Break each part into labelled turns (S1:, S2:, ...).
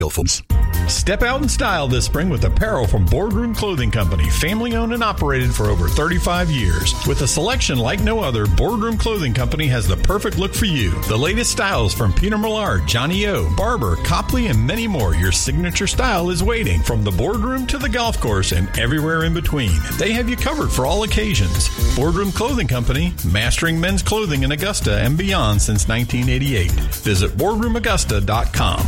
S1: Step out in style this spring with apparel from Boardroom Clothing Company, family owned and operated for over 35 years. With a selection like no other, Boardroom Clothing Company has the perfect look for you. The latest styles from Peter Millar, Johnny O, Barber, Copley, and many more. Your signature style is waiting from the boardroom to the golf course and everywhere in between. They have you covered for all occasions. Boardroom Clothing Company, mastering men's clothing in Augusta and beyond since 1988. Visit boardroomaugusta.com.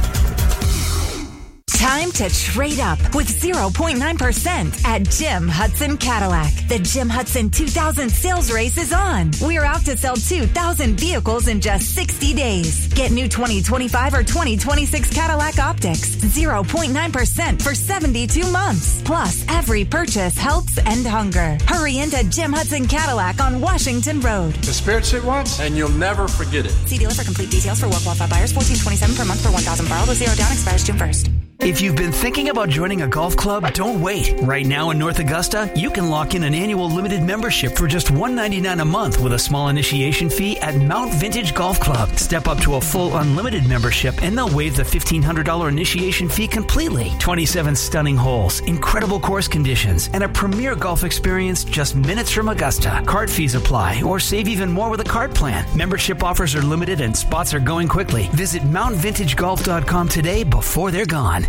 S2: Time to trade up with 0.9% at Jim Hudson Cadillac. The Jim Hudson 2000 sales race is on. We're out to sell 2,000 vehicles in just 60 days. Get new 2025 or 2026 Cadillac Optics, 0.9% for 72 months. Plus, every purchase helps end hunger. Hurry into Jim Hudson Cadillac on Washington Road.
S3: The Spirit Suit once, and you'll never forget it.
S2: See dealer for complete details for well-qualified buyers. $14.27 per month for 1,000 borrowed with 0 down. Expires June 1st.
S4: If you've been thinking about joining a golf club, don't wait. Right now in North Augusta, you can lock in an annual limited membership for just $199 a month with a small initiation fee at Mount Vintage Golf Club. Step up to a full unlimited membership and they'll waive the $1,500 initiation fee completely. 27 stunning holes, incredible course conditions, and a premier golf experience just minutes from Augusta. Cart fees apply or save even more with a cart plan. Membership offers are limited and spots are going quickly. Visit MountVintageGolf.com today before they're gone.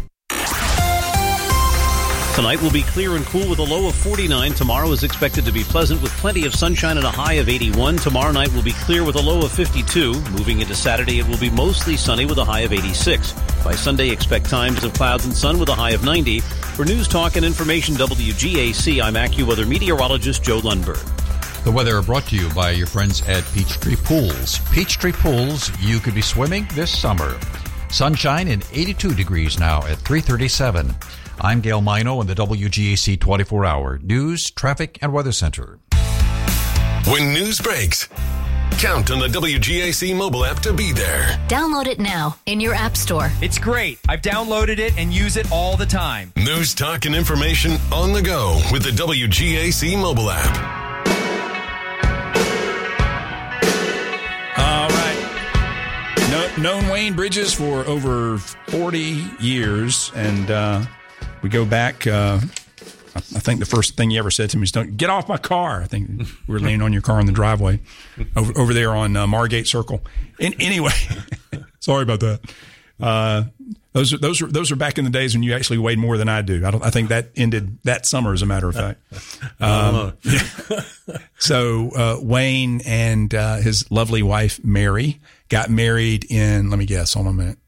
S5: Tonight will be clear and cool with a low of 49. Tomorrow is expected to be pleasant with plenty of sunshine and a high of 81. Tomorrow night will be clear with a low of 52. Moving into Saturday, it will be mostly sunny with a high of 86. By Sunday, expect times of clouds and sun with a high of 90. For News Talk and Information WGAC, I'm AccuWeather meteorologist Joe Lundberg.
S6: The weather brought to you by your friends at Peachtree Pools. Peachtree Pools, you could be swimming this summer. Sunshine and 82 degrees now at 3:37. I'm Gail Mino in the WGAC 24-hour News, Traffic, and Weather Center.
S7: When news breaks, count on the WGAC mobile app to be there.
S8: Download it now in your app store.
S9: It's great. I've downloaded it and use it all the time.
S7: News, talk, and information on the go with the WGAC mobile app.
S10: Known Wayne Bridges for over 40 years, and we go back. I think the first thing you ever said to me is, "Don't get off my car." I think we were laying on your car in the driveway over there on Margate Circle. And anyway, sorry about that. Those are back in the days when you actually weighed more than I do. I think that ended that summer, as a matter of fact. So Wayne and his lovely wife Mary got married in, let me guess, hold on a minute,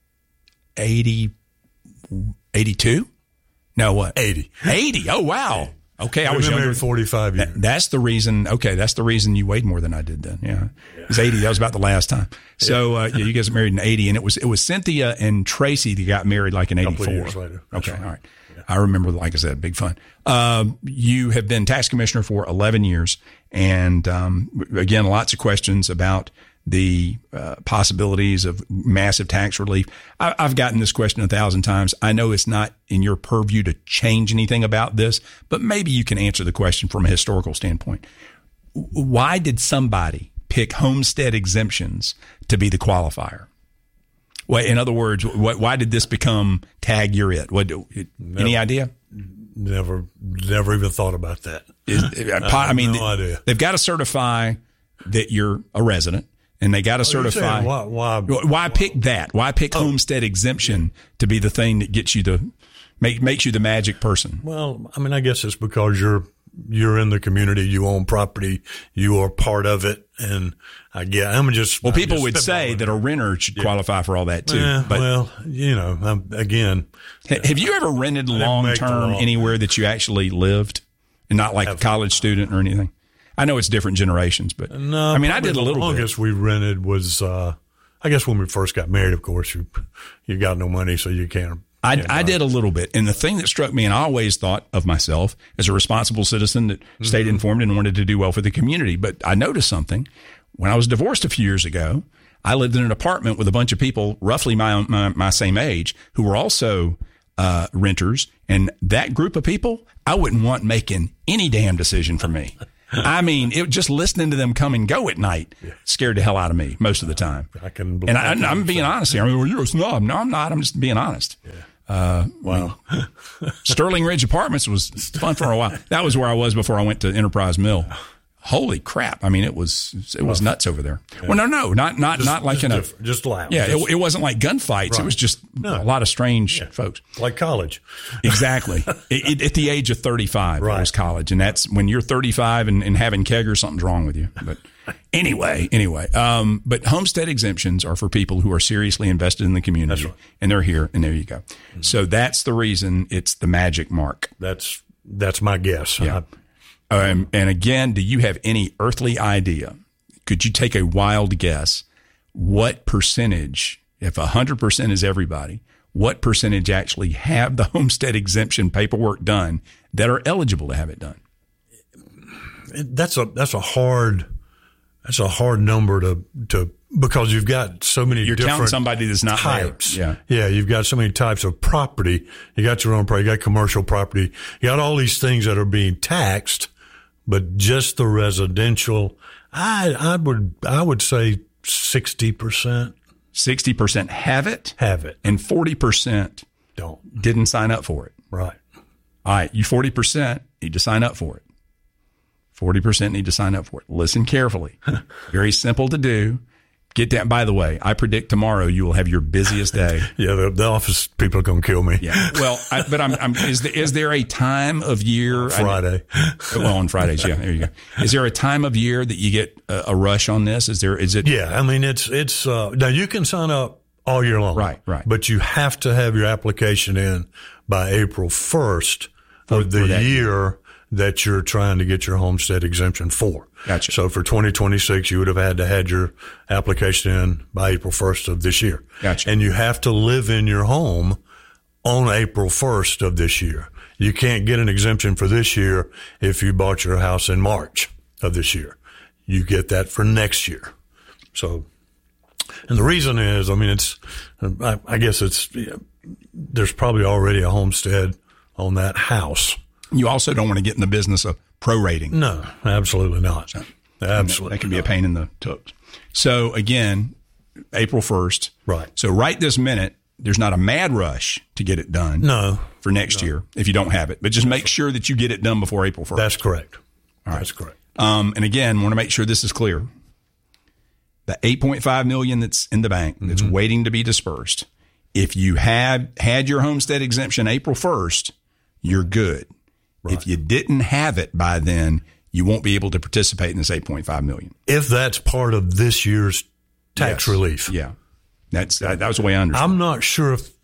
S10: 82? No, what?
S11: 80.
S10: 80. Oh, wow. Okay, I was younger.
S11: Married 45 years.
S10: That's the reason. Okay, that's the reason you weighed more than I did then. Yeah. It was 80. That was about the last time. So, you guys got married in 80, and it was Cynthia and Tracy that got married like in 84.
S11: A couple of years later.
S10: Okay, all right. Yeah. I remember, like I said, big fun. You have been tax commissioner for 11 years, and again, lots of questions about the possibilities of massive tax relief. I've gotten this question 1,000 times. I know it's not in your purview to change anything about this, but maybe you can answer the question from a historical standpoint. Why did somebody pick homestead exemptions to be the qualifier? Well, in other words, why did this become tag you're it? Any idea?
S11: Never even thought about that.
S10: I mean,
S11: no idea.
S10: They've got to certify that you're a resident. And they got to certify. Why pick that? Why pick homestead exemption to be the thing that gets you makes you the magic person?
S11: Well, I mean, I guess it's because you're in the community, you own property, you are part of it, and
S10: people would say that a renter should qualify for all that too.
S11: Yeah, but, again,
S10: have you ever rented long term anywhere that you actually lived, and not like a college student or anything? I know it's different generations, but
S11: no,
S10: I mean, I did a little bit.
S11: The longest we rented was, I guess when we first got married, of course, you got no money, so you can't.
S10: I did a little bit. And the thing that struck me, and I always thought of myself as a responsible citizen that stayed informed and wanted to do well for the community. But I noticed something. When I was divorced a few years ago, I lived in an apartment with a bunch of people roughly my same age who were also renters. And that group of people, I wouldn't want making any damn decision for me. I mean, just listening to them come and go at night scared the hell out of me most of the time. I'm being honest here. I mean, well, you're a snob. No, I'm not. I'm just being honest. Yeah.
S11: Wow.
S10: Sterling Ridge Apartments was fun for a while. That was where I was before I went to Enterprise Mill. Holy crap! I mean, it was nuts over there. Yeah. Well, no, not like
S11: just loud.
S10: Yeah, it wasn't like gunfights. Right. It was just a lot of strange folks,
S11: like college.
S10: Exactly. At the age of 35, it was college, and that's when you're 35 and having keggers, something's wrong with you. But anyway. But homestead exemptions are for people who are seriously invested in the community, and they're here, and there you go. Mm-hmm. So that's the reason it's the magic mark.
S11: That's my guess.
S10: Yeah. And again, do you have any earthly idea? Could you take a wild guess? What percentage, if 100% is everybody, what percentage actually have the homestead exemption paperwork done that are eligible to have it done?
S11: That's a hard number to because you've got so many
S10: You're
S11: different
S10: counting somebody that's not
S11: types.
S10: There.
S11: Yeah, you've got so many types of property. You got your own property, you got commercial property, you got all these things that are being taxed. But just the residential, I would say 60%.
S10: 60% have it?
S11: Have it.
S10: And 40% didn't sign up for it.
S11: Right.
S10: All right, you 40% need to sign up for it. 40% need to sign up for it. Listen carefully. Very simple to do. Get that. By the way, I predict tomorrow you will have your busiest day.
S11: Yeah, the office people are going to kill me.
S10: Yeah. Well, is there a time of year?
S11: Friday.
S10: On Fridays. Yeah. There you go. Is there a time of year that you get a rush on this? Is it?
S11: Yeah. I mean, it's now you can sign up all year long.
S10: Right.
S11: But you have to have your application in by April 1st of the year that you're trying to get your homestead exemption for.
S10: Gotcha.
S11: So for 2026, you would have had to had your application in by April 1st of this year.
S10: Gotcha.
S11: And you have to live in your home on April 1st of this year. You can't get an exemption for this year if you bought your house in March of this year. You get that for next year. So, and the reason is, I mean, I guess there's probably already a homestead on that house.
S10: You also don't want to get in the business of prorating.
S11: No, absolutely not.
S10: So,
S11: absolutely.
S10: That can be a pain in the tucks. So again, April 1st.
S11: Right.
S10: So right this minute, there's not a mad rush to get it done.
S11: No.
S10: For next year if you don't have it. But just make sure that you get it done before April 1st.
S11: That's correct.
S10: All right.
S11: That's correct.
S10: And again, want to make sure this is clear. The $8.5 million that's in the bank that's waiting to be dispersed. If you had your homestead exemption April 1st, you're good. Right. If you didn't have it by then, you won't be able to participate in this $8.5 million.
S11: If that's part of this year's tax relief.
S10: Yeah. That was the way I understand.
S11: I'm not sure if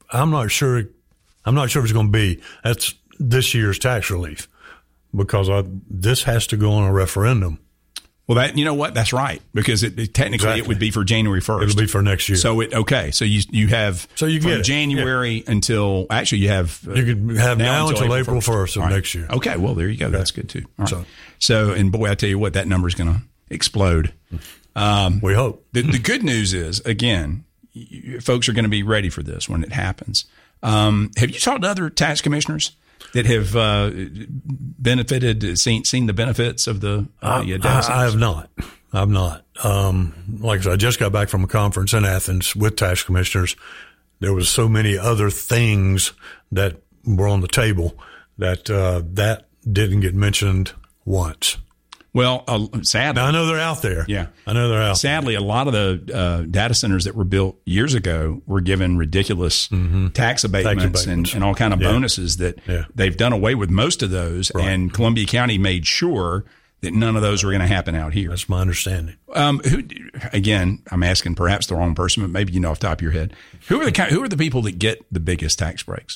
S11: it's going to be that's this year's tax relief because this has to go on a referendum.
S10: Well, you know what? That's right. Because technically it would be for January 1st.
S11: It'll be for next year.
S10: So So you have from January until actually you have
S11: you can have now until April 1st of next year.
S10: Okay. Well, there you go. That's good too. All right. So and boy, I tell you what, that number is going to explode.
S11: We hope.
S10: The good news is, again, folks are going to be ready for this when it happens. Have you talked to other tax commissioners that have benefited, seen the benefits of the data centers?
S11: I have not. I've not. Like I said, I just got back from a conference in Athens with tax commissioners. There was so many other things that were on the table that that didn't get mentioned once.
S10: Well, sadly.
S11: Now, I know they're out there.
S10: Yeah.
S11: I know they're out
S10: Sadly, a lot of the data centers that were built years ago were given ridiculous tax abatements and all kind of bonuses that they've done away with most of those. Right. And Columbia County made sure that none of those were going to happen out here.
S11: That's my understanding.
S10: Again, I'm asking perhaps the wrong person, but maybe you know off the top of your head. Who are the people that get the biggest tax breaks?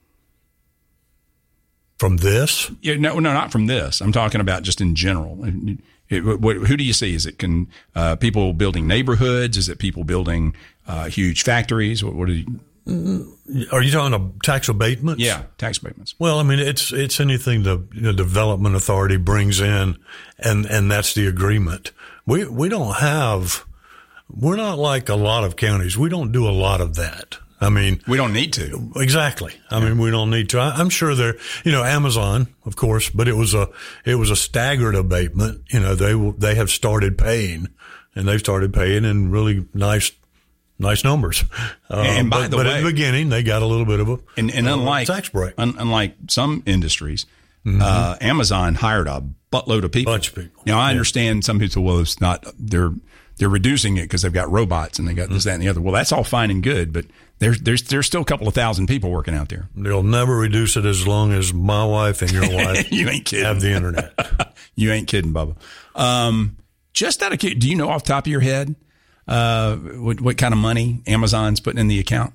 S11: From this?
S10: Yeah, no, not from this. I'm talking about just in general. Who do you see? Is it people building neighborhoods? Is it people building huge factories? What are you?
S11: Are you talking about tax abatements?
S10: Yeah, tax abatements.
S11: Well, I mean, it's anything the Development Authority brings in, and that's the agreement. We don't have. We're not like a lot of counties. We don't do a lot of that. I mean,
S10: we don't need to.
S11: Exactly. I mean, we don't need to. I'm sure Amazon, of course, but it was a staggered abatement. They have started paying, and they've started paying in really nice numbers.
S10: And by the way,
S11: at the beginning, they got a little bit of a
S10: unlike
S11: tax break.
S10: Unlike some industries, Amazon hired a buttload of people.
S11: Bunch of people.
S10: Now, I understand some people, well, it's not, they're reducing it because they've got robots and they got this, that, and the other. Well, that's all fine and good, but there's still a couple of thousand people working out there.
S11: They'll never reduce it as long as my wife and your wife
S10: you ain't kidding.
S11: Have the internet.
S10: You ain't kidding, Bubba. Just out of, do you know off the top of your head what kind of money Amazon's putting in the account?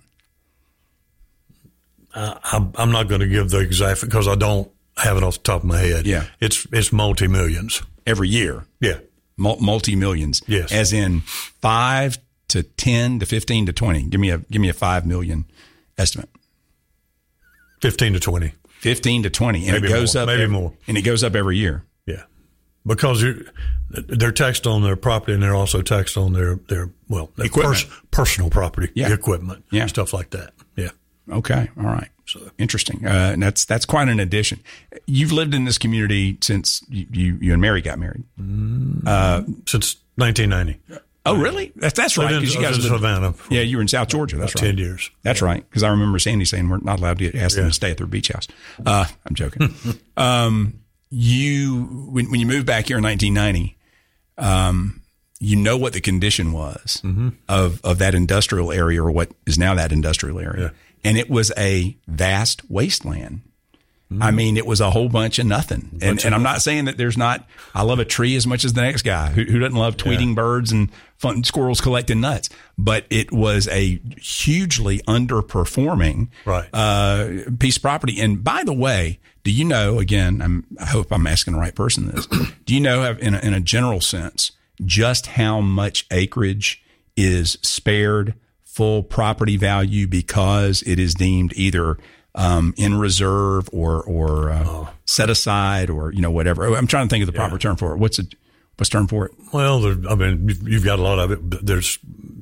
S11: I'm not going to give the exact because I don't have it off the top of my head.
S10: Yeah,
S11: it's multi-millions
S10: every year.
S11: Yeah,
S10: multi-millions.
S11: Yes,
S10: as in 5 to 10 to 15 to 20. Give me a 5 million estimate.
S11: 15 to 20.
S10: 15 to 20, and maybe it goes
S11: more,
S10: up.
S11: Maybe more,
S10: and it goes up every year.
S11: Yeah, because they're taxed on their property, and they're also taxed on their personal property, equipment, stuff like that. Yeah.
S10: Okay. All right. So interesting. And that's quite an addition. You've lived in this community since you and Mary got married.
S11: Since 1990.
S10: Oh, really? That's right. Because you guys lived in
S11: Savannah.
S10: Yeah, you were in South Georgia. That's right.
S11: 10 years.
S10: That's right. Because I remember Sandy saying we're not allowed to ask them to stay at their beach house. I'm joking. When you moved back here in 1990, you know what the condition was of that industrial area, or what is now that industrial area. Yeah. And it was a vast wasteland. I mean, it was a whole bunch of nothing. And I'm not saying that there's not, I love a tree as much as the next guy who doesn't love tweeting birds and fun squirrels collecting nuts. But it was a hugely underperforming piece of property. And by the way, do you know, again, I hope I'm asking the right person this, do you know in a general sense just how much acreage is spared full property value because it is deemed either in reserve or set aside or whatever? I'm trying to think of the proper term for it. What's the term for it?
S11: Well, you've got a lot of it. There's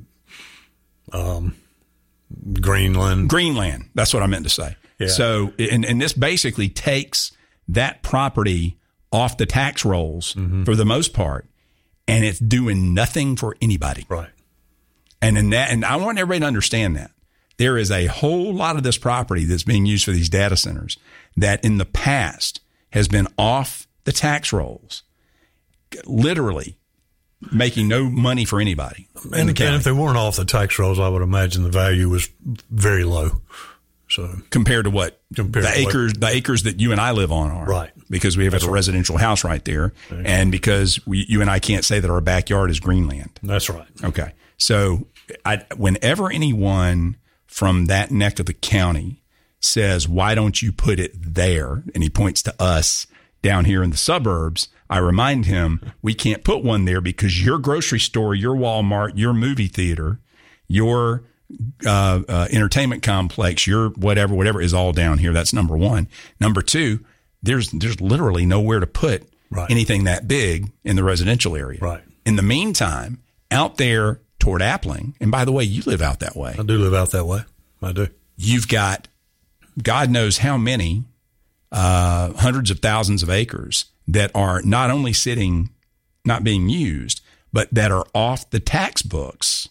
S11: Greenland.
S10: Greenland. That's what I meant to say. Yeah. So, and this basically takes that property off the tax rolls for the most part, and it's doing nothing for anybody.
S11: Right.
S10: And I want everybody to understand that there is a whole lot of this property that's being used for these data centers that in the past has been off the tax rolls, literally making no money for anybody.
S11: And if they weren't off the tax rolls, I would imagine the value was very low. So
S10: compared to what? The acres that you and I live on are.
S11: Right.
S10: Because we have a residential house right there. Okay. And because you and I can't say that our backyard is Greenland.
S11: That's right.
S10: Okay. So whenever anyone from that neck of the county says, why don't you put it there? And he points to us down here in the suburbs. I remind him we can't put one there because your grocery store, your Walmart, your movie theater, your entertainment complex, your whatever is all down here. That's number one. Number two, there's literally nowhere to put anything that big in the residential area.
S11: Right.
S10: In the meantime, out there toward Appling, and by the way, you live out that way.
S11: I do live out that way. I do.
S10: You've got God knows how many hundreds of thousands of acres that are not only sitting, not being used, but that are off the tax books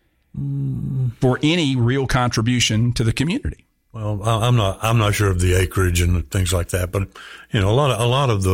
S10: for any real contribution to the community.
S11: Well, I'm not sure of the acreage and things like that, but a lot of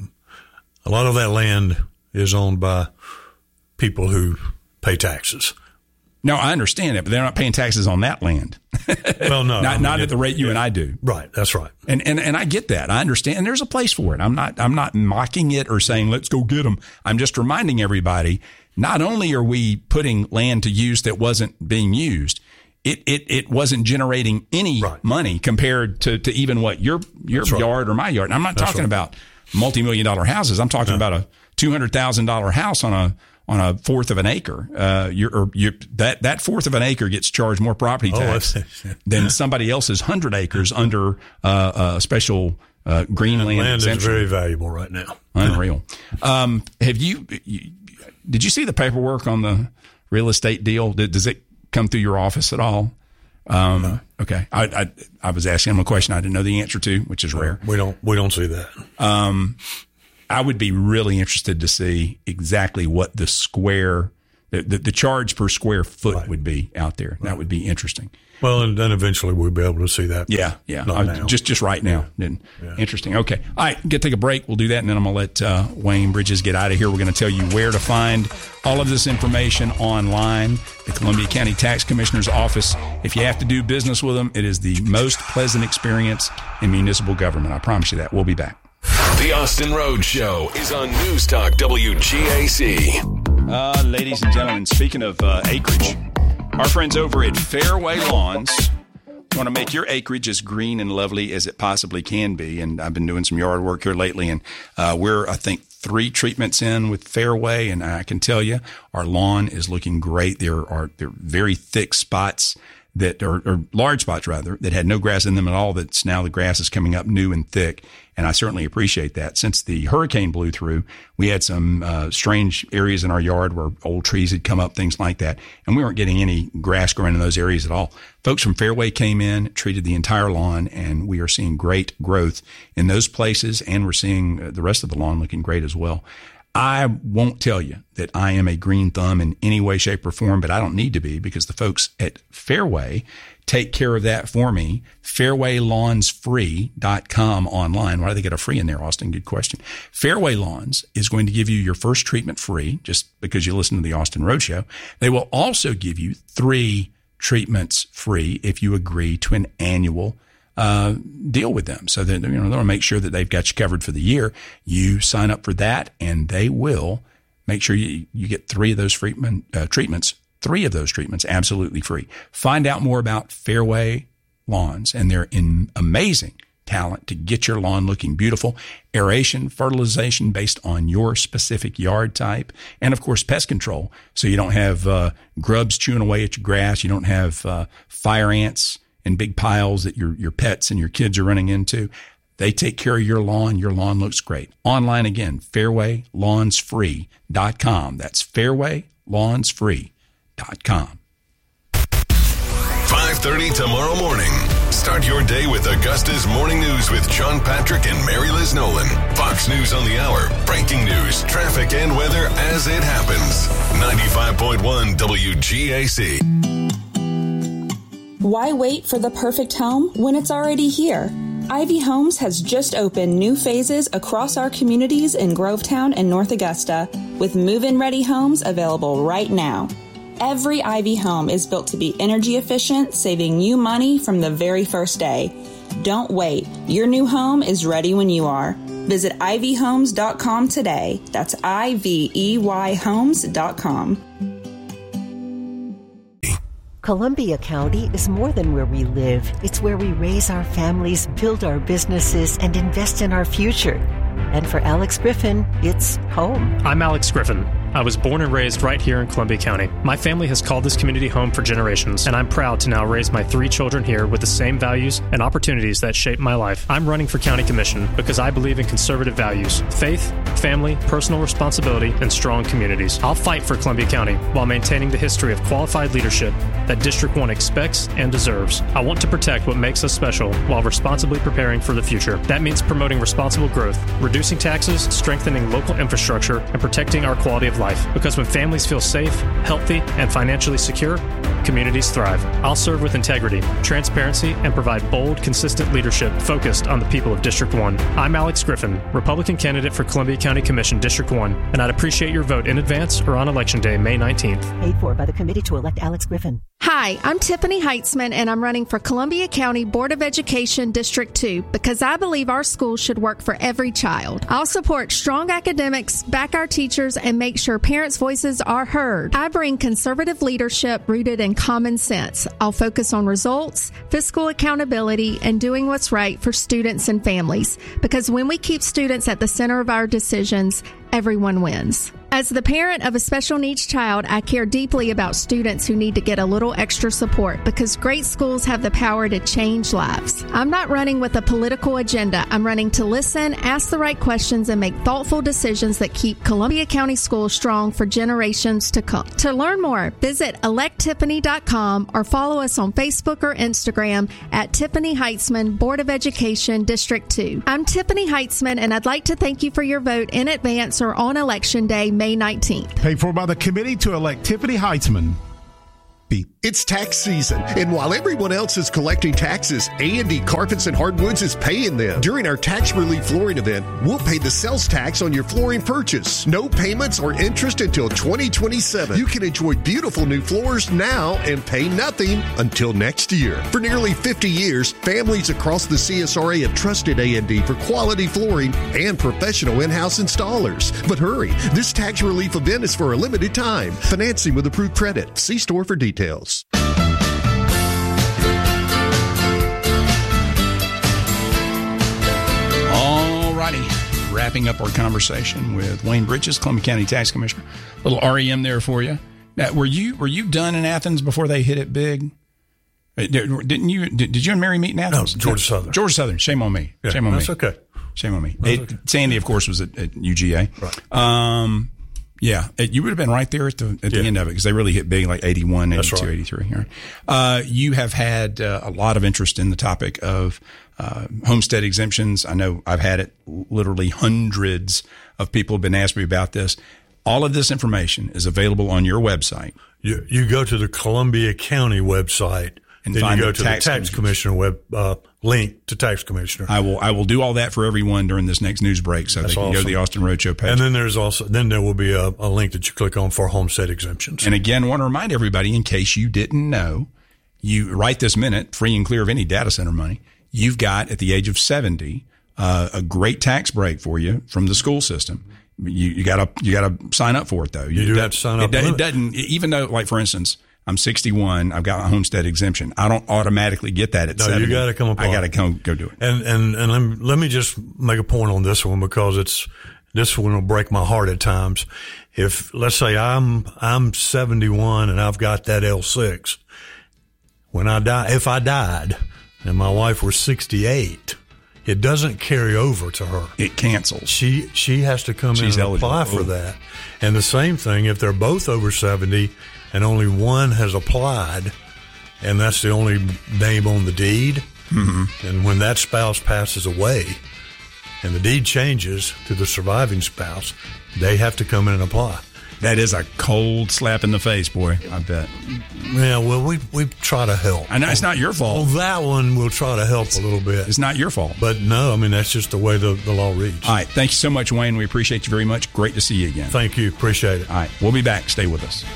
S11: that land is owned by people who pay taxes.
S10: No, I understand it, but they're not paying taxes on that land.
S11: Well, no,
S10: not at the rate you and I do.
S11: Right, that's right.
S10: And I get that. I understand. And there's a place for it. I'm not mocking it or saying let's go get them. I'm just reminding everybody. Not only are we putting land to use that wasn't being used, it wasn't generating any money compared to even what your yard or my yard. And I'm not talking about multi-million-dollar houses. I'm talking about a $200,000 house on a fourth of an acre. That fourth of an acre gets charged more property tax than somebody else's 100 acres under a special Greenland
S11: land
S10: exemption.
S11: Is very valuable right now.
S10: Unreal. Did you see the paperwork on the real estate deal? Does it come through your office at all? Okay. I was asking him a question I didn't know the answer to, which is rare.
S11: We don't see that.
S10: I would be really interested to see exactly what the charge per square foot would be out there. That would be interesting.
S11: Well, and then eventually we'll be able to see that.
S10: Yeah. Just right now. Yeah. Interesting. Okay. All right. Take a break. We'll do that, and then I'm going to let Wayne Bridges get out of here. We're going to tell you where to find all of this information online. The Columbia County Tax Commissioner's Office. If you have to do business with them, it is the most pleasant experience in municipal government. I promise you that. We'll be back.
S7: The Austin Rhodes Show is on News Talk WGAC.
S10: Ladies and gentlemen, speaking of acreage, our friends over at Fairway Lawns want to make your acreage as green and lovely as it possibly can be. And I've been doing some yard work here lately, and we're, I think, 3 treatments in with Fairway, and I can tell you our lawn is looking great. There are very thick spots that or large spots rather, that had no grass in them at all. That's now the grass is coming up new and thick. And I certainly appreciate that. Since the hurricane blew through, we had some strange areas in our yard where old trees had come up, things like that. And we weren't getting any grass growing in those areas at all. Folks from Fairway came in, treated the entire lawn, and we are seeing great growth in those places. And we're seeing the rest of the lawn looking great as well. I won't tell you that I am a green thumb in any way, shape, or form, but I don't need to be, because the folks at Fairway take care of that for me. FairwayLawnsFree.com online. Why do they get a free in there, Austin? Good question. Fairway Lawns is going to give you your first treatment free just because you listen to the Austin Rhodes Show. They will also give you 3 treatments free if you agree to an annual deal with them. So that, they'll make sure that they've got you covered for the year. You sign up for that, and they will make sure you get 3 of those treatments. 3 of those treatments absolutely free. Find out more about Fairway Lawns and their amazing talent to get your lawn looking beautiful. Aeration, fertilization based on your specific yard type, and of course pest control, so you don't have grubs chewing away at your grass. You don't have fire ants and big piles that your pets and your kids are running into. They take care of your lawn. Your lawn looks great. Online again, FairwayLawnsFree.com. That's FairwayLawnsFree.com.
S7: 5:30 tomorrow morning. Start your day with Augusta's Morning News with John Patrick and Mary Liz Nolan. Fox News on the hour. Breaking news, traffic, and weather as it happens. 95.1 WGAC.
S12: Why wait for the perfect home when it's already here? Ivy Homes has just opened new phases across our communities in Grovetown and North Augusta, with move-in ready homes available right now. Every Ivy home is built to be energy efficient, saving you money from the very first day. Don't wait. Your new home is ready when you are. Visit ivyhomes.com today. That's IVEYhomes.com.
S13: Columbia County is more than where we live. It's where we raise our families, build our businesses, and invest in our future. And for Alex Griffin, it's home.
S14: I'm Alex Griffin. I was born and raised right here in Columbia County. My family has called this community home for generations, and I'm proud to now raise my 3 children here with the same values and opportunities that shaped my life. I'm running for county commission because I believe in conservative values: faith, family, personal responsibility, and strong communities. I'll fight for Columbia County while maintaining the history of qualified leadership that District 1 expects and deserves. I want to protect what makes us special while responsibly preparing for the future. That means promoting responsible growth, reducing taxes, strengthening local infrastructure, and protecting our quality of life. Because when families feel safe, healthy, and financially secure, communities thrive. I'll serve with integrity, transparency, and provide bold, consistent leadership focused on the people of District 1. I'm Alex Griffin, Republican candidate for Columbia County Commission District 1, and I'd appreciate your vote in advance or on Election Day, May 19th.
S13: Paid for by the committee to elect Alex Griffin.
S15: Hi, I'm Tiffany Heitzman, and I'm running for Columbia County Board of Education District 2 because I believe our schools should work for every child. I'll support strong academics, back our teachers, and make sure parents' voices are heard. I bring conservative leadership rooted in common sense. I'll focus on results, fiscal accountability, and doing what's right for students and families, because when we keep students at the center of our decisions, everyone wins. As the parent of a special needs child, I care deeply about students who need to get a little extra support because great schools have the power to change lives. I'm not running with a political agenda. I'm running to listen, ask the right questions, and make thoughtful decisions that keep Columbia County schools strong for generations to come. To learn more, visit electtiffany.com or follow us on Facebook or Instagram at Tiffany Heitzman, Board of Education, District 2. I'm Tiffany Heitzman, and I'd like to thank you for your vote in advance or on Election Day, May 19th.
S16: Paid for by the committee to elect Tiffany Heitzman.
S17: It's tax season, and while everyone else is collecting taxes, A&D Carpets and Hardwoods is paying them. During our tax relief flooring event, we'll pay the sales tax on your flooring purchase. No payments or interest until 2027. You can enjoy beautiful new floors now and pay nothing until next year. For nearly 50 years, families across the CSRA have trusted A&D for quality flooring and professional in-house installers. But hurry, this tax relief event is for a limited time. Financing with approved credit. See store for details.
S10: All righty. Wrapping up our conversation with Wayne Bridges, Columbia County Tax Commissioner. A little REM there for you. Now, were you done in Athens before they hit it big? Didn't you? Did you and Mary meet in Athens?
S11: No, Georgia Southern.
S10: Georgia Southern. Shame on me.
S11: Yeah,
S10: Shame on
S11: that's
S10: me.
S11: Okay.
S10: Shame on me.
S11: Okay.
S10: Sandy, of course, was at UGA.
S11: Right.
S10: Yeah, you would have been right there at the end of it because they really hit big like 81, 82, right. 83. Right. You have had a lot of interest in the topic of homestead exemptions. I know I've had it literally hundreds of people have been asking me about this. All of this information is available on your website.
S11: You go to the Columbia County website. And then you go to the tax commissioner web link to tax commissioner.
S10: I will do all that for everyone during this next news break, so they can go to the Austin Roadshow page.
S11: And then there will be a link that you click on for homestead exemptions.
S10: And again, I want to remind everybody, in case you didn't know, you right this minute, free and clear of any data center money, you've got at the age of 70 a great tax break for you from the school system. You gotta sign up for it though.
S11: You do have to sign up.
S10: It doesn't, even though, like for instance, I'm 61. I've got a homestead exemption. I don't automatically get that at 70.
S11: You got to come apply.
S10: I got to go do it.
S11: And let me just make a point on this one because this one will break my heart at times. If let's say I'm 71 and I've got that L6, if I died and my wife was 68, it doesn't carry over to her.
S10: It cancels.
S11: She has to come in and apply for that. And the same thing if they're both over 70. And only one has applied, and that's the only name on the deed. Mm-hmm. And when that spouse passes away and the deed changes to the surviving spouse, they have to come in and apply.
S10: That is a cold slap in the face, boy, I bet.
S11: Yeah, well, we try to help.
S10: I know it's not your fault.
S11: Well, that one we'll try to help a little bit.
S10: It's not your fault.
S11: But no, I mean, that's just the way the law reads.
S10: All right. Thank you so much, Wayne. We appreciate you very much. Great to see you again.
S11: Thank you. Appreciate it.
S10: All right. We'll be back. Stay with us.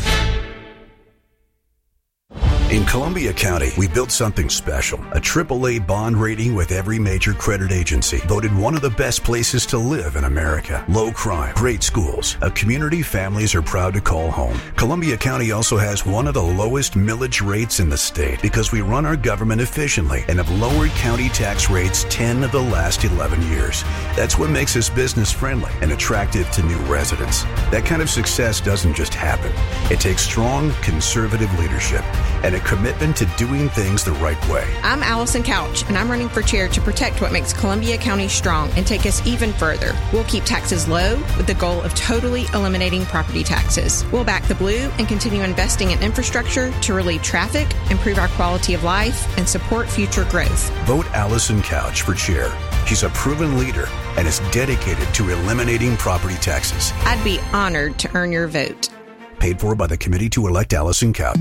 S18: In Columbia County, we built something special. A AAA bond rating with every major credit agency. Voted one of the best places to live in America. Low crime, great schools, a community families are proud to call home. Columbia County also has one of the lowest millage rates in the state because we run our government efficiently and have lowered county tax rates 10 of the last 11 years. That's what makes us business friendly and attractive to new residents. That kind of success doesn't just happen. It takes strong, conservative leadership and a commitment to doing things the right way.
S19: I'm Allison Couch, and I'm running for chair to protect what makes Columbia County strong and take us even further. We'll keep taxes low with the goal of totally eliminating property taxes. We'll back the blue and continue investing in infrastructure to relieve traffic, improve our quality of life, and support future growth.
S18: Vote Allison Couch for chair. She's a proven leader and is dedicated to eliminating property taxes.
S19: I'd be honored to earn your vote.
S18: Paid for by the committee to elect Allison Couch.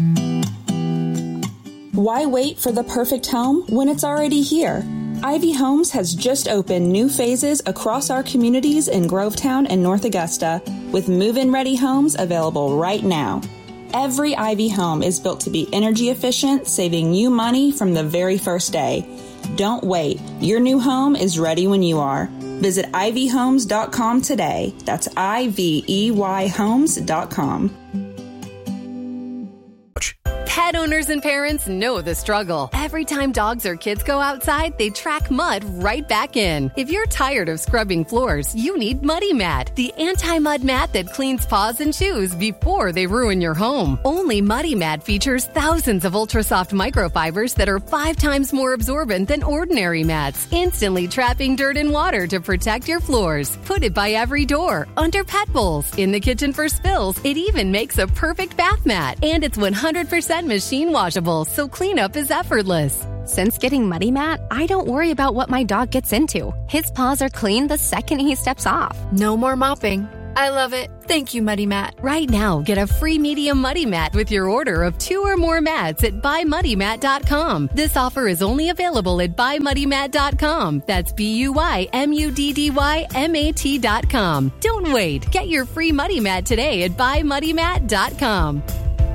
S12: Why wait for the perfect home when it's already here? Ivy Homes has just opened new phases across our communities in Grovetown and North Augusta, with move-in ready homes available right now. Every Ivy home is built to be energy efficient, saving you money from the very first day. Don't wait. Your new home is ready when you are. Visit ivyhomes.com today. That's IVEYhomes.com.
S20: Pet owners and parents know the struggle. Every time dogs or kids go outside, they track mud right back in. If you're tired of scrubbing floors, you need Muddy Mat, the anti-mud mat that cleans paws and shoes before they ruin your home. Only Muddy Mat features thousands of ultra-soft microfibers that are 5 times more absorbent than ordinary mats, instantly trapping dirt and water to protect your floors. Put it by every door, under pet bowls, in the kitchen for spills. It even makes a perfect bath mat. And it's 100% machine washable, so cleanup is effortless.
S21: Since getting Muddy Mat, I don't worry about what my dog gets into. His paws are clean the second he steps off.
S22: No more mopping. I love it. Thank you, Muddy Mat.
S20: Right now, get a free medium Muddy Mat with your order of 2 or more mats at buymuddymat.com. This offer is only available at buymuddymat.com. That's BUYMUDDYMAT.com. Don't wait. Get your free Muddy Mat today at buymuddymat.com.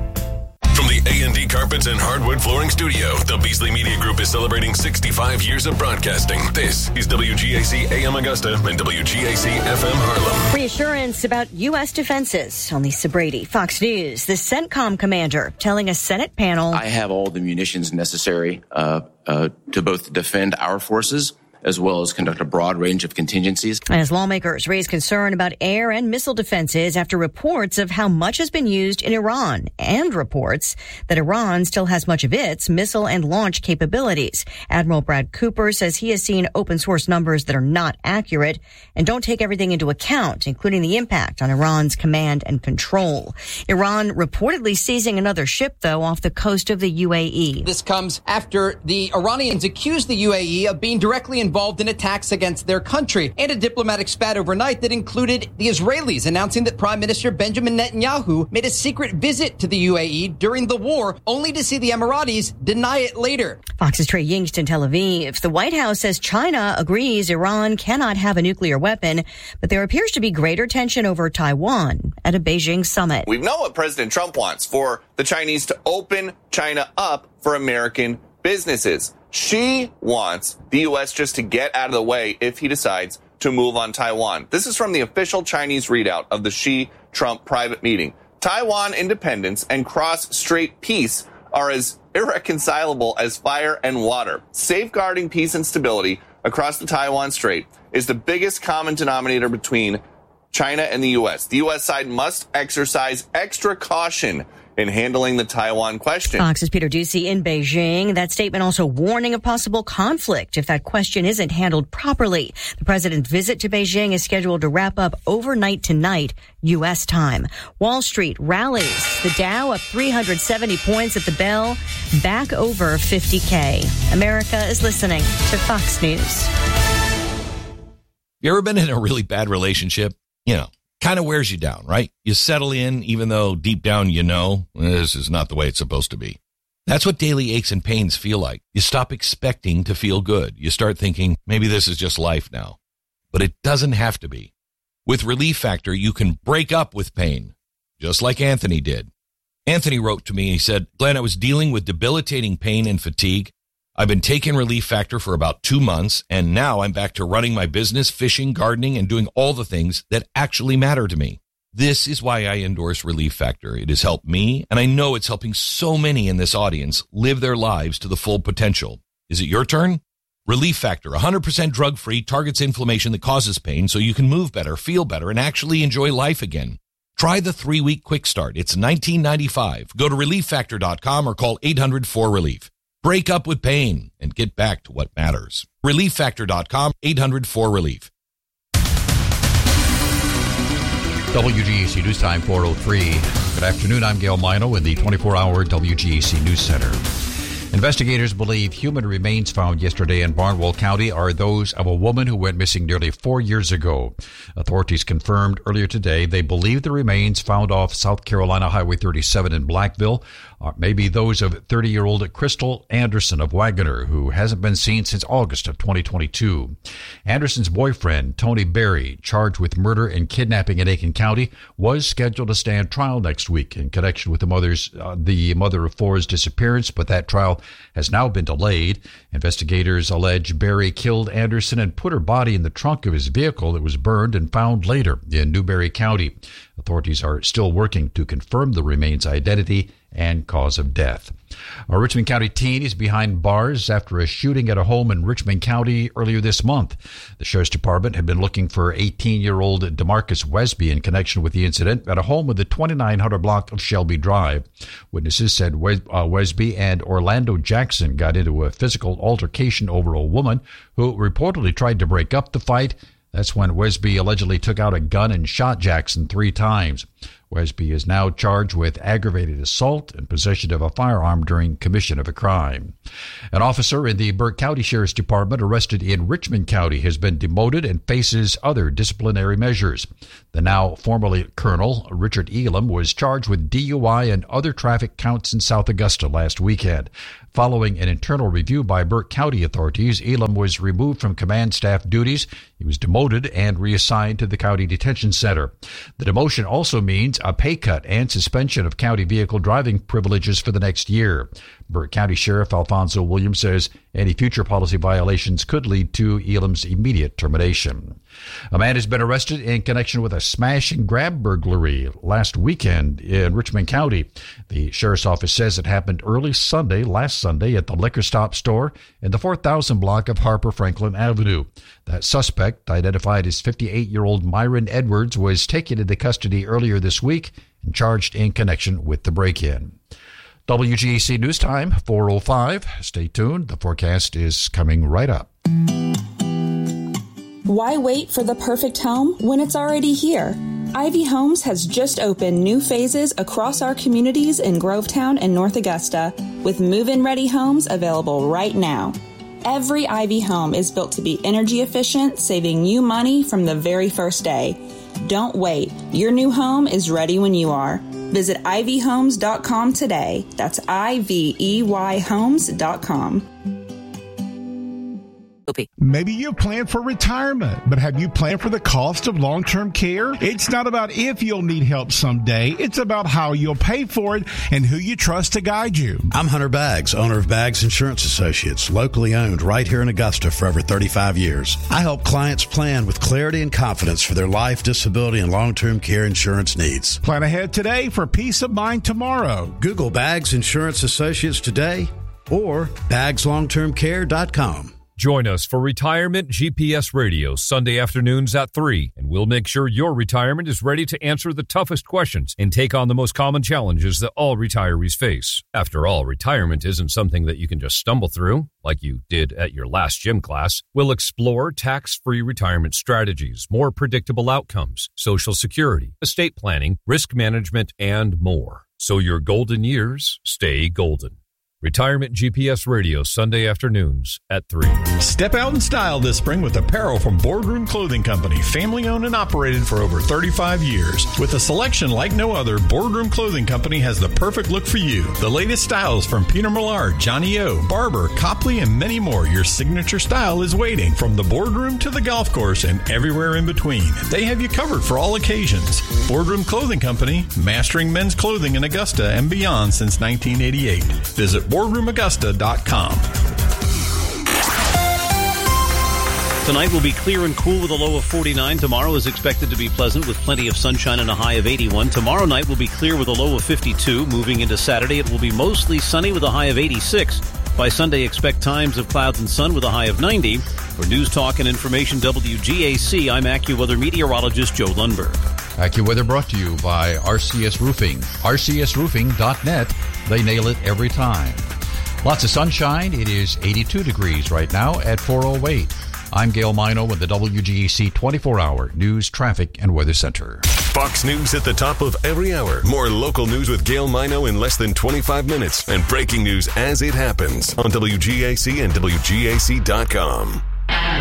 S7: From the A&D Carpets and Hardwood Flooring Studio, the Beasley Media Group is celebrating 65 years of broadcasting. This is WGAC AM Augusta and WGAC FM Harlem.
S23: Reassurance about U.S. defenses on Lisa Brady, Fox News. The CENTCOM commander telling a Senate panel,
S24: I have all the munitions necessary to both defend our forces as well as conduct a broad range of contingencies.
S23: As lawmakers raise concern about air and missile defenses after reports of how much has been used in Iran and reports that Iran still has much of its missile and launch capabilities. Admiral Brad Cooper says he has seen open source numbers that are not accurate and don't take everything into account, including the impact on Iran's command and control. Iran reportedly seizing another ship, though, off the coast of the UAE.
S25: This comes after the Iranians accused the UAE of being directly involved in attacks against their country, and a diplomatic spat overnight that included the Israelis announcing that Prime Minister Benjamin Netanyahu made a secret visit to the UAE during the war, only to see the Emiratis deny it later.
S23: Fox's Trey Yingst in Tel Aviv. The White House says China agrees Iran cannot have a nuclear weapon, but there appears to be greater tension over Taiwan at a Beijing summit.
S26: We know what President Trump wants, for the Chinese to open China up for American businesses. She wants the U.S. just to get out of the way if he decides to move on Taiwan. This is from the official Chinese readout of the Xi-Trump private meeting. Taiwan independence and cross-strait peace are as irreconcilable as fire and water. Safeguarding peace and stability across the Taiwan Strait is the biggest common denominator between China and the U.S. The U.S. side must exercise extra caution in handling the Taiwan question.
S23: Fox's Peter Ducey in Beijing. That statement also warning of possible conflict if that question isn't handled properly. The president's visit to Beijing is scheduled to wrap up overnight tonight, U.S. time. Wall Street rallies. The Dow up 370 points at the bell, back over 50K. America is listening to Fox News.
S27: You ever been in a really bad relationship? Kind of wears you down, right? You settle in, even though deep down you know this is not the way it's supposed to be. That's what daily aches and pains feel like. You stop expecting to feel good. You start thinking, maybe this is just life now. But it doesn't have to be. With Relief Factor, you can break up with pain, just like Anthony did. Anthony wrote to me, he said, Glenn, I was dealing with debilitating pain and fatigue. I've been taking Relief Factor for about 2 months, and now I'm back to running my business, fishing, gardening, and doing all the things that actually matter to me. This is why I endorse Relief Factor. It has helped me, and I know it's helping so many in this audience live their lives to the full potential. Is it your turn? Relief Factor, 100% drug-free, targets inflammation that causes pain so you can move better, feel better, and actually enjoy life again. Try the 3-week quick start. It's $19.95. Go to ReliefFactor.com or call 800-4RELIEF. Break up with pain and get back to what matters. ReliefFactor.com, 800-4RELIEF.
S6: WGAC News Time 4:03. Good afternoon. I'm Gail Mino in the 24-hour WGAC News Center. Investigators believe human remains found yesterday in Barnwell County are those of a woman who went missing nearly 4 years ago. Authorities confirmed earlier today they believe the remains found off South Carolina Highway 37 in Blackville are maybe those of 30-year-old Crystal Anderson of Wagoner, who hasn't been seen since August of 2022. Anderson's boyfriend, Tony Berry, charged with murder and kidnapping in Aiken County, was scheduled to stand trial next week in connection with the mother of four's disappearance, but that trial has now been delayed. Investigators allege Berry killed Anderson and put her body in the trunk of his vehicle that was burned and found later in Newberry County. Authorities are still working to confirm the remains' identity and cause of death. A Richmond County teen is behind bars after a shooting at a home in Richmond County earlier this month. The Sheriff's Department had been looking for 18-year-old DeMarcus Wesby in connection with the incident at a home in the 2900 block of Shelby Drive. Witnesses said Wesby and Orlando Jackson got into a physical altercation over a woman who reportedly tried to break up the fight. That's when Wesby allegedly took out a gun and shot Jackson 3 times. Wesby is now charged with aggravated assault and possession of a firearm during commission of a crime. An officer in the Burke County Sheriff's Department arrested in Richmond County has been demoted and faces other disciplinary measures. The now formerly Colonel Richard Elam was charged with DUI and other traffic counts in South Augusta last weekend. Following an internal review by Burke County authorities, Elam was removed from command staff duties. He was demoted and reassigned to the County Detention Center. The demotion also means a pay cut and suspension of county vehicle driving privileges for the next year. Burke County Sheriff Alfonso Williams says any future policy violations could lead to Elam's immediate termination. A man has been arrested in connection with a smash and grab burglary last weekend in Richmond County. The sheriff's office says it happened last Sunday at the Liquor Stop store in the 4000 block of Harper Franklin Avenue. That suspect, identified as 58-year-old Myron Edwards, was taken into custody earlier this week and charged in connection with the break-in. WGAC News Time, 4:05. Stay tuned. The forecast is coming right up.
S12: Why wait for the perfect home when it's already here? Ivy Homes has just opened new phases across our communities in Grovetown and North Augusta, with move-in ready homes available right now. Every Ivy home is built to be energy efficient, saving you money from the very first day. Don't wait. Your new home is ready when you are. Visit ivyhomes.com today. That's IVEYhomes.com.
S16: Maybe you plan for retirement, but have you planned for the cost of long-term care? It's not about if you'll need help someday. It's about how you'll pay for it and who you trust to guide you.
S1: I'm Hunter Baggs, owner of Baggs Insurance Associates, locally owned right here in Augusta for over 35 years. I help clients plan with clarity and confidence for their life, disability, and long-term care insurance needs.
S16: Plan ahead today for peace of mind tomorrow.
S1: Google Baggs Insurance Associates today or BaggsLongTermCare.com.
S2: Join us for Retirement GPS Radio Sunday afternoons at 3, and we'll make sure your retirement is ready to answer the toughest questions and take on the most common challenges that all retirees face. After all, retirement isn't something that you can just stumble through, like you did at your last gym class. We'll explore tax-free retirement strategies, more predictable outcomes, Social Security, estate planning, risk management, and more. So your golden years stay golden. Retirement GPS Radio, Sunday afternoons at 3.
S16: Step out in style this spring with apparel from Boardroom Clothing Company, family owned and operated for over 35 years. With a selection like no other, Boardroom Clothing Company has the perfect look for you. The latest styles from Peter Millar, Johnny O, Barber, Copley, and many more. Your signature style is waiting from the boardroom to the golf course and everywhere in between. They have you covered for all occasions. Boardroom Clothing Company, mastering men's clothing in Augusta and beyond since 1988. Visit BoardroomAugusta.com.
S3: Tonight will be clear and cool with a low of 49. Tomorrow is expected to be pleasant with plenty of sunshine and a high of 81. Tomorrow night will be clear with a low of 52. Moving into Saturday, it will be mostly sunny with a high of 86. By Sunday, expect times of clouds and sun with a high of 90. For News Talk and Information WGAC, I'm AccuWeather meteorologist Joe Lundberg.
S6: AccuWeather brought to you by RCS Roofing. RCSRoofing.net. They nail it every time. Lots of sunshine. It is 82 degrees right now at 4:08. I'm Gail Mino with the WGAC 24-hour News, Traffic, and Weather Center.
S7: Fox News at the top of every hour. More local news with Gail Mino in less than 25 minutes. And breaking news as it happens on WGAC and WGAC.com.